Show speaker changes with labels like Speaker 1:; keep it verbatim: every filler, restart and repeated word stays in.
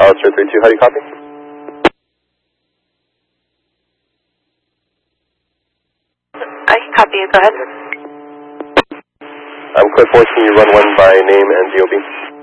Speaker 1: Alistair three two, how do you copy?
Speaker 2: I can copy you, go ahead.
Speaker 1: I'm Cliff Voice, can you run one by name and D O B?